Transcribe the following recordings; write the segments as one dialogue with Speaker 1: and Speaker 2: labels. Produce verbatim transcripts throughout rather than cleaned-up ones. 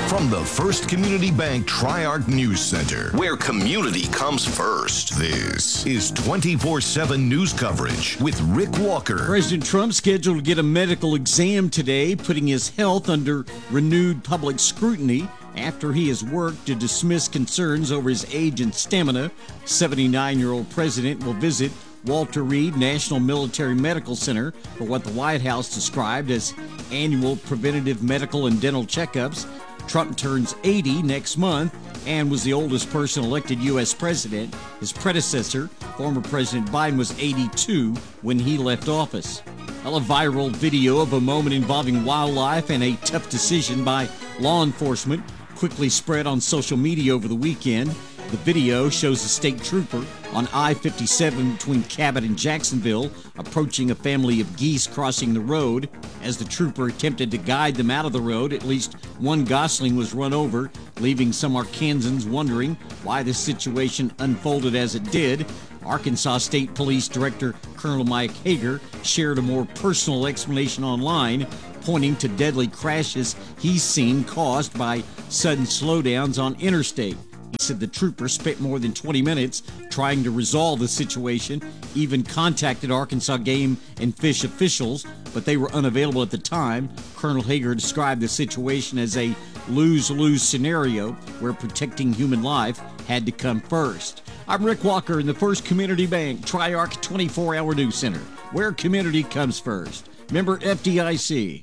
Speaker 1: From the First Community Bank Tri-Arc News Center, where community comes first, this is twenty-four seven news coverage with Rick Walker.
Speaker 2: President Trump scheduled to get a medical exam today, putting his health under renewed public scrutiny after he has worked to dismiss concerns over his age and stamina. seventy-nine-year-old president will visit Walter Reed National Military Medical Center for what the White House described as annual preventative medical and dental checkups. Trump turns eighty next month and was the oldest person elected U S president. His predecessor, former President Biden, was eighty-two when he left office. Well, a viral video of a moment involving wildlife and a tough decision by law enforcement quickly spread on social media over the weekend. The video shows a state trooper on I fifty-seven between Cabot and Jacksonville approaching a family of geese crossing the road. As the trooper attempted to guide them out of the road, at least one gosling was run over, leaving some Arkansans wondering why the situation unfolded as it did. Arkansas State Police Director Colonel Mike Hager shared a more personal explanation online, pointing to deadly crashes he's seen caused by sudden slowdowns on interstate. He said the trooper spent more than twenty minutes trying to resolve the situation, even contacted Arkansas Game and Fish officials, but they were unavailable at the time. Colonel Hager described the situation as a lose-lose scenario where protecting human life had to come first. I'm Rick Walker in the First Community Bank Tri-Arc twenty-four hour News Center, where community comes first. Member F D I C.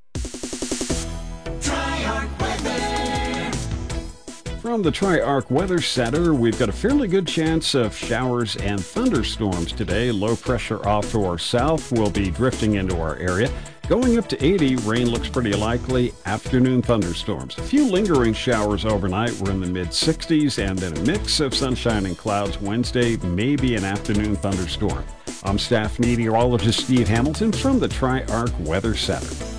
Speaker 3: From the Tri-Arc Weather Center, we've got a fairly good chance of showers and thunderstorms today. Low pressure off to our south will be drifting into our area. Going up to eighty, rain looks pretty likely. Afternoon thunderstorms. A few lingering showers overnight. We're in the mid sixties, and then a mix of sunshine and clouds Wednesday, maybe an afternoon thunderstorm. I'm staff meteorologist Steve Hamilton from the Tri-Arc Weather Center.